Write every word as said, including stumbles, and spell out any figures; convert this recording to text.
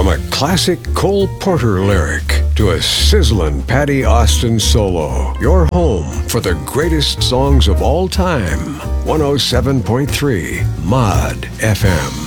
From a classic Cole Porter lyric to a sizzling Patty Austin solo, your home for the greatest songs of all time. one oh seven point three Mod F M.